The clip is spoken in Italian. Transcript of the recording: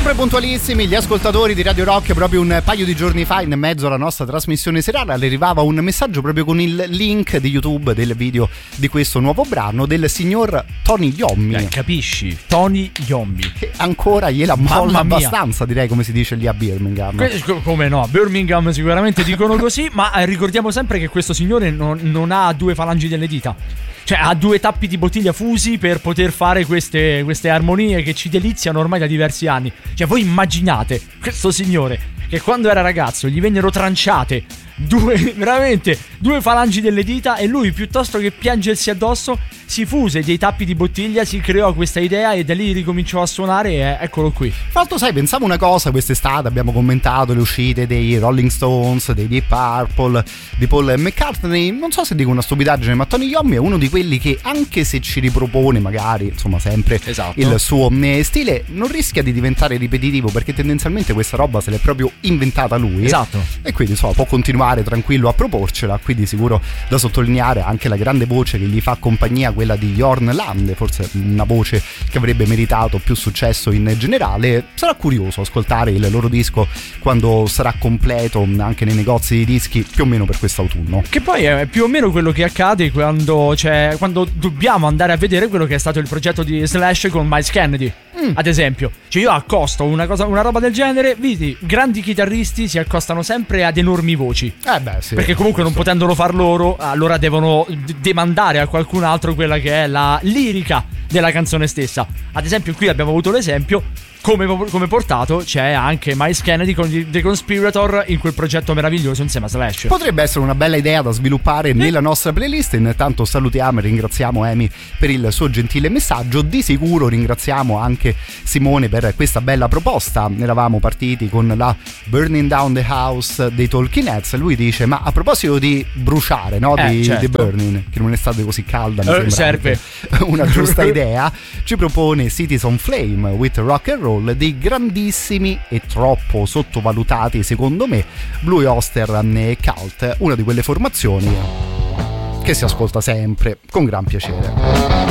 Sempre puntualissimi gli ascoltatori di Radio Rock. Proprio un paio di giorni fa, in mezzo alla nostra trasmissione serale, arrivava un messaggio proprio con il link di YouTube del video di questo nuovo brano del signor Tony Iommi. Capisci? Tony Iommi, che ancora gliela molla abbastanza, direi, come si dice lì a Birmingham. Come no, Birmingham sicuramente dicono così. Ma ricordiamo sempre che questo signore non ha due falangi delle dita. Cioè ha due tappi di bottiglia fusi per poter fare queste armonie che ci deliziano ormai da diversi anni. Cioè voi immaginate questo signore che quando era ragazzo gli vennero tranciate due falangi delle dita e lui, piuttosto che piangersi addosso, si fuse dei tappi di bottiglia, si creò questa idea e da lì ricominciò a suonare e eccolo qui. Tra l'altro, sai, pensavo una cosa quest'estate, abbiamo commentato le uscite dei Rolling Stones, dei Deep Purple, di Paul McCartney. Non so se dico una stupidaggine, ma Tony Iommi è uno di quelli che, anche se ci ripropone magari, insomma, sempre il suo stile, non rischia di diventare ripetitivo, perché tendenzialmente questa roba se l'è proprio inventata lui. Esatto. E quindi insomma può continuare tranquillo a proporcela. Quindi sicuro da sottolineare anche la grande voce che gli fa compagnia, quella di Jørn Lande, forse una voce che avrebbe meritato più successo in generale. Sarà curioso ascoltare il loro disco quando sarà completo anche nei negozi di dischi, più o meno per quest'autunno. Che poi è più o meno quello che accade quando dobbiamo andare a vedere quello che è stato il progetto di Slash con Myles Kennedy. Ad esempio, cioè io accosto una roba del genere, vedi, grandi chitarristi si accostano sempre ad enormi voci. Sì, perché comunque non potendolo far loro, allora devono demandare a qualcun altro quella che è la lirica della canzone stessa. Ad esempio qui abbiamo avuto l'esempio, come portato c'è anche Myles Kennedy con The Conspirator in quel progetto meraviglioso insieme a Slash. Potrebbe essere una bella idea da sviluppare nella nostra playlist. Intanto salutiamo e ringraziamo Amy per il suo gentile messaggio. Di sicuro ringraziamo anche Simone per questa bella proposta. Eravamo partiti con la Burning Down the House dei Talking Heads. Lui dice: ma a proposito di bruciare, no? Di Burning, che non è stata così calda, mi sembra serve una giusta idea, ci propone Cities on Flame with Rock and Roll dei grandissimi e troppo sottovalutati, secondo me, Blue Oyster Cult, una di quelle formazioni che si ascolta sempre con gran piacere.